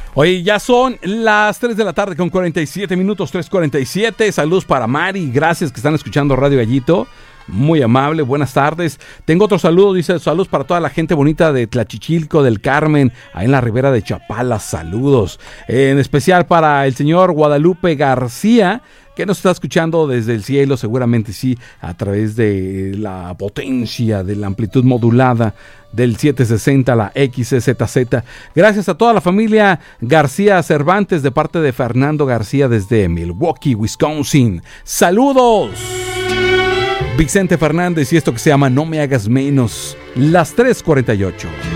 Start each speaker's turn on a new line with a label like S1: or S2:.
S1: Oye, ya son las 3 de la tarde con 47 minutos, 3:47. Saludos para Mari, gracias que están escuchando Radio Gallito. Muy amable, buenas tardes. Tengo otro saludo, dice, saludos para toda la gente bonita de Tlachichilco del Carmen, ahí en la ribera de Chapala, saludos. En especial para el señor Guadalupe García, que nos está escuchando desde el cielo, seguramente sí, a través de la potencia, de la amplitud modulada del 760, la XZZ. Gracias a toda la familia García Cervantes de parte de Fernando García desde Milwaukee, Wisconsin. ¡Saludos! Vicente Fernández y esto que se llama No Me Hagas Menos, las 3:48.